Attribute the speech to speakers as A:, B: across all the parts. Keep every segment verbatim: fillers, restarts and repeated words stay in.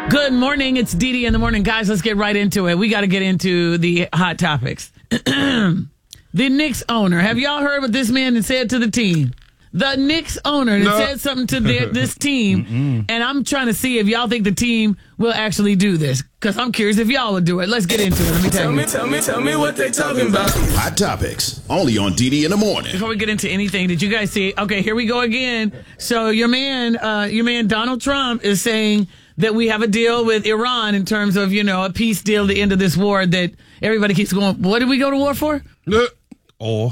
A: Good morning. It's Dee Dee in the morning. Guys, let's get right into it. We got to get into the hot topics. The Knicks owner. Have y'all heard what this man said to the team? The Knicks owner no. said something to their, this team, and I'm trying to see if y'all think the team will actually do this, because I'm curious if y'all will do it. Let's get into it. Let me tell,
B: tell
A: you.
B: me, tell me, tell me what they talking about.
C: Hot topics, only on Dee Dee in the morning.
A: Before we get into anything, did you guys see? Okay, here we go again. So your man, uh, your man Donald Trump is saying that we have a deal with Iran in terms of, you know, a peace deal at the end of this war that everybody keeps going, what did we go to war for?
D: Or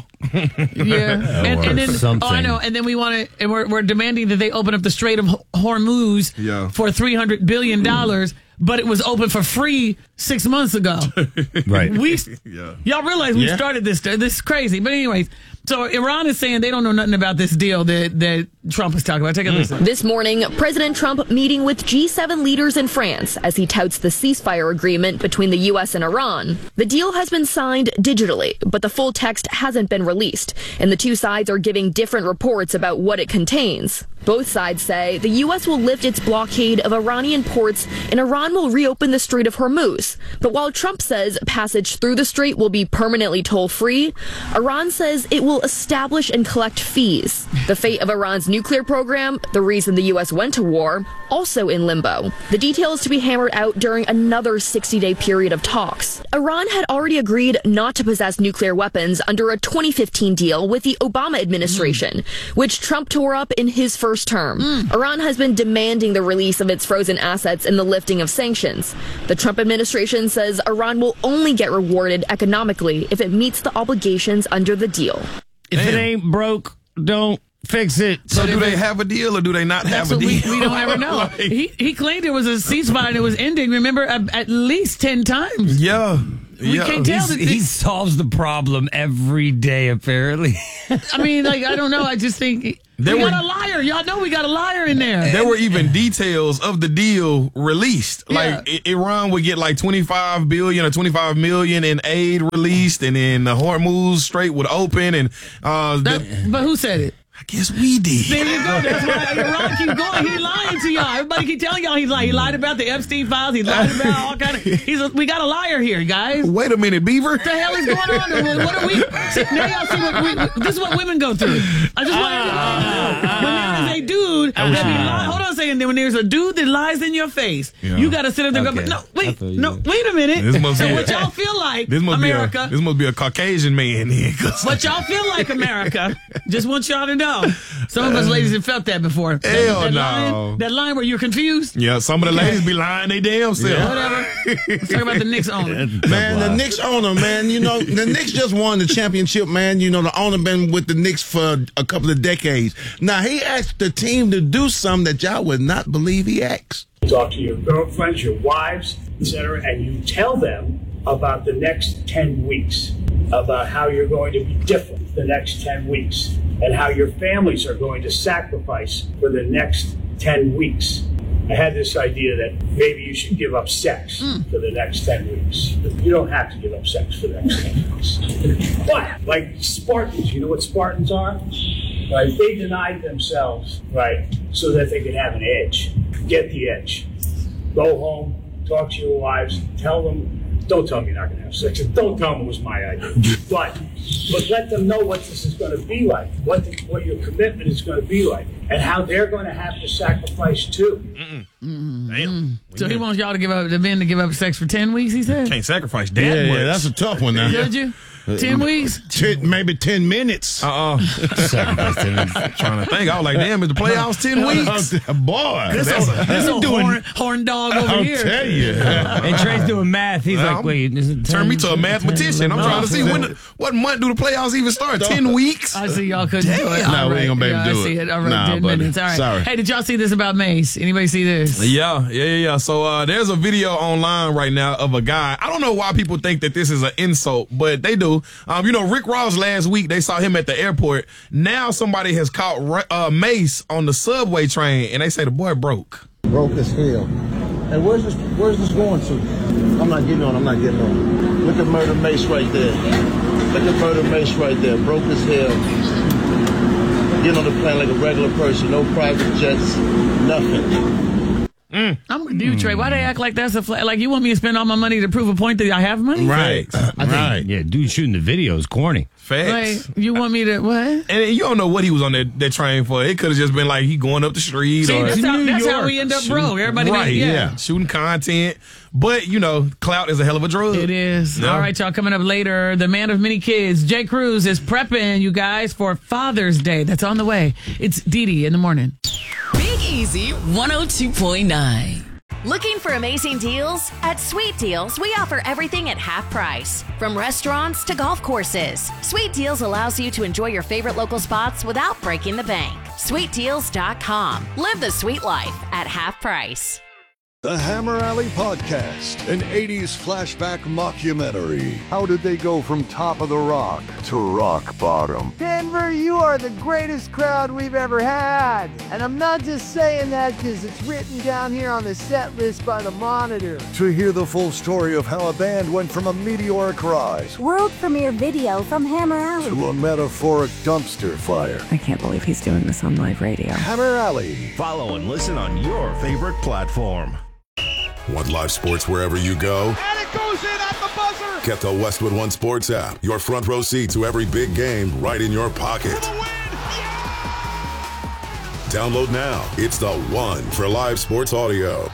A: yeah, and, and then
D: something.
A: oh, I know, and then we want to, and we're we're demanding that they open up the Strait of Hormuz
D: yeah.
A: for three hundred billion dollars, but it was open for free six months ago.
D: Right?
A: We,
D: yeah.
A: y'all realize we
D: yeah.
A: started this. This is crazy, but anyways. So Iran is saying they don't know nothing about this deal that, that Trump is talking about. Take a listen.
E: This morning, President Trump meeting with G seven leaders in France as he touts the ceasefire agreement between the U S and Iran. The deal has been signed digitally, but the full text hasn't been released, and the two sides are giving different reports about what it contains. Both sides say the U S will lift its blockade of Iranian ports and Iran will reopen the Strait of Hormuz. But while Trump says passage through the strait will be permanently toll-free, Iran says it will establish and collect fees. The fate of Iran's nuclear program, the reason the U S went to war, also in limbo. The details to be hammered out during another sixty-day period of talks. Iran had already agreed not to possess nuclear weapons under a twenty fifteen deal with the Obama administration, mm. which Trump tore up in his first term. Mm. Iran has been demanding the release of its frozen assets and the lifting of sanctions. The Trump administration says Iran will only get rewarded economically if it meets the obligations under the deal.
F: If Damn. it ain't broke, don't fix it.
D: So, so do they have a deal or do they not have a deal?
A: We, we don't ever know. like, he he claimed it was a ceasefire and it was ending, remember, at least ten times.
D: Yeah.
A: We
D: yeah.
A: can't tell.
F: That he solves the problem every day, apparently.
A: I mean, like, I don't know. I just think there we were, got a liar. Y'all know we got a liar in there.
D: There were even details of the deal released.
A: Yeah.
D: Like I- Iran would get like twenty-five billion or twenty-five million in aid released, and then the Hormuz Strait would open. And uh,
A: that,
D: the,
A: but who said it?
D: I guess we did.
A: There you go. That's why Iran keep going. He's lying to y'all. Everybody keep telling y'all he's lying. He lied about the Epstein files. He lied about all kind of. He's a, we got a liar here, guys.
D: Wait a minute, Beaver.
A: What the hell is going on? What are we? See, now y'all see what we, this is what women go through. I just want to know. When there is a dude that be lying, hold on a second. When there's a dude that lies in your face, yeah. you got to sit up there and
F: okay.
A: go, no, wait, no, wait a minute.
D: This must
A: so
D: be
A: what
D: a,
A: y'all feel like,
D: this must
A: America?
D: Be a, this must be a Caucasian man here.
A: What y'all feel like, America? Just want y'all to know. Some of us ladies have felt that before.
D: Hell
A: that, that
D: no.
A: Line, that line where you're confused.
D: Yeah, some of the ladies be lying they damn self.
A: Yeah, whatever. Let's talk about the Knicks owner.
G: Man, the Knicks owner, man, you know, the Knicks just won the championship, man. You know, the owner been with the Knicks for a couple of decades. Now, he asked the team to do something that y'all would not believe he asked.
H: Talk to your girlfriends, your wives, et cetera, and you tell them about the next ten weeks, about how you're going to be different the next ten weeks, and how your families are going to sacrifice for the next ten weeks. I had this idea that maybe you should give up sex mm. for the next ten weeks. You don't have to give up sex for the next ten weeks. But, like Spartans, you know what Spartans are? Right? They denied themselves, right, so that they could have an edge. Get the edge. Go home, talk to your wives, tell them, don't tell them you're not going to have sex. Don't tell them it was my idea. But but let them know what this is going to be like, what the, what your commitment is going to be like, and how they're going to have to sacrifice too.
D: Mm-mm.
A: Mm-hmm.
D: Damn.
A: So he wants y'all to give up the men to give up sex for ten weeks. He said,
D: "Can't sacrifice that
G: yeah,
D: much."
G: Yeah, that's a tough one now.
A: Did you? Ten weeks?
G: Ten, maybe ten minutes.
D: Uh-uh. Trying to think. I was like, damn, is the playoffs ten weeks?
G: Boy.
A: This
G: That's
A: old, this old
G: doing,
A: horn, horn dog over
G: I'll
A: here.
G: I'll tell you.
F: And Trey's doing math. He's
D: well,
F: like, wait. Is it ten,
D: turn me to a mathematician. I'm trying to see when, the, what month do the playoffs even start? ten weeks?
A: I see y'all couldn't
D: Damn.
A: do it.
G: No,
A: All
G: we
A: right.
G: ain't going to be able
A: yeah,
G: to do
A: I
G: it.
A: see it. All right,
G: nah,
A: ten
G: buddy.
A: minutes. All right.
G: Sorry.
A: Hey, did y'all see this about Mace? Anybody see this?
D: Yeah, yeah, yeah, yeah. So uh, there's a video online right now of a guy. I don't know why people think that this is an insult, but they do. Um, you know, Rick Ross last week, they saw him at the airport. Now somebody has caught uh, Mace on the subway train, and they say the boy broke.
I: Broke as hell. And where's this, where's this going to? I'm not getting on, I'm not getting on. Look at Murder Mace right there. Look at Murder Mace right there. Broke as hell. Getting on the plane like a regular person. No private jets, nothing.
D: Mm.
A: I'm, Do trade. Why they act like that's a flag? Like you want me to spend all my money to prove a point that I have money?
G: Right.
F: I think,
G: right.
F: Yeah, dude shooting the video is corny.
D: Facts.
A: Like, you want me to what?
D: And you don't know what he was on that, that train for. It could have just been like he going up the street.
A: See,
D: or
A: that's, how,
D: New
A: that's how
D: York,
A: we end up
D: shooting-
A: broke. Everybody,
D: right?
A: think- yeah.
D: Yeah, shooting content. But you know, clout is a hell of a drug.
A: It is.
D: Yeah.
A: All right, y'all. Coming up later, the man of many kids, Jay Cruz, is prepping you guys for Father's Day. That's on the way. It's Dee Dee in the morning.
J: Big Easy one oh two point nine.
K: Looking for amazing deals? At Sweet Deals, we offer everything at half price. From restaurants to golf courses, Sweet Deals allows you to enjoy your favorite local spots without breaking the bank. sweet deals dot com. Live the sweet life at half price.
L: The Hammer Alley Podcast, an eighties flashback mockumentary. How did they go from top of the rock to rock bottom?
M: Denver, you are the greatest crowd we've ever had. And I'm not just saying that because it's written down here on the set list by the Monitor.
L: To hear the full story of how a band went from a meteoric rise
N: World premiere video from Hammer Alley
L: to a metaphoric dumpster fire.
O: I can't believe he's doing this on live radio.
L: Hammer Alley.
P: Follow and listen on your favorite platform.
Q: Want live sports wherever you go?
R: And it goes in at the buzzer!
Q: Get the Westwood One Sports app. Your front row seat to every big game right in your pocket. Download now. It's the one for live sports audio.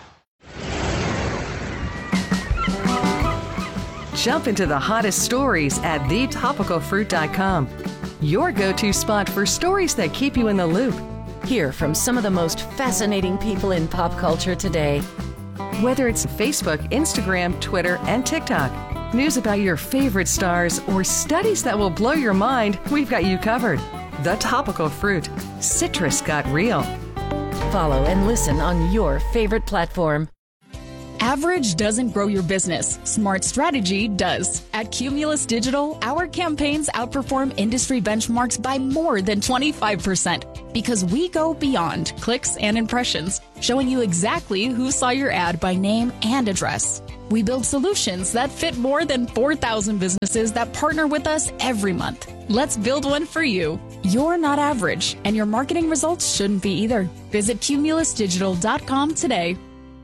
S: Jump into the hottest stories at the topical fruit dot com. Your go-to spot for stories that keep you in the loop.
T: Hear from some of the most fascinating people in pop culture today.
S: Whether it's Facebook, Instagram, Twitter, and TikTok, news about your favorite stars, or studies that will blow your mind, we've got you covered. The Topical Fruit. Citrus got real.
T: Follow and listen on your favorite platform.
U: Average doesn't grow your business. Smart strategy does. At Cumulus Digital, our campaigns outperform industry benchmarks by more than twenty-five percent because we go beyond clicks and impressions, showing you exactly who saw your ad by name and address. We build solutions that fit more than four thousand businesses that partner with us every month. Let's build one for you. You're not average, and your marketing results shouldn't be either. Visit cumulus digital dot com today.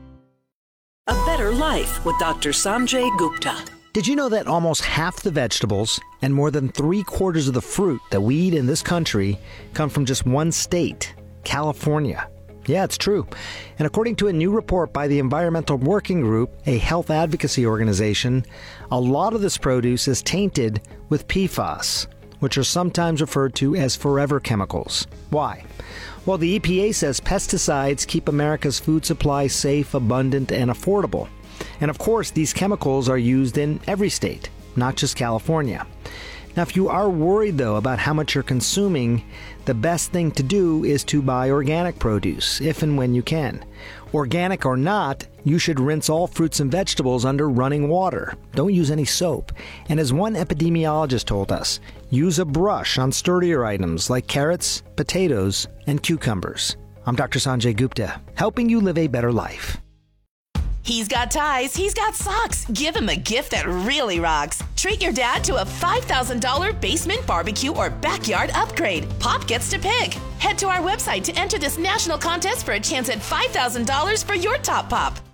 V: A Better Life with Doctor Sanjay Gupta.
W: Did you know that almost half the vegetables and more than three quarters of the fruit that we eat in this country come from just one state, California? Yeah, it's true. And according to a new report by the Environmental Working Group, a health advocacy organization, a lot of this produce is tainted with P FAS, which are sometimes referred to as forever chemicals. Why? Well, the E P A says pesticides keep America's food supply safe, abundant, and affordable. And of course, these chemicals are used in every state, not just California. Now, if you are worried, though, about how much you're consuming, the best thing to do is to buy organic produce, if and when you can. Organic or not, you should rinse all fruits and vegetables under running water. Don't use any soap. And as one epidemiologist told us, use a brush on sturdier items like carrots, potatoes, and cucumbers. I'm Doctor Sanjay Gupta, helping you live a better life.
J: He's got ties, he's got socks. Give him a gift that really rocks. Treat your dad to a five thousand dollars basement barbecue or backyard upgrade. Pop gets to pick. Head to our website to enter this national contest for a chance at five thousand dollars for your top pop.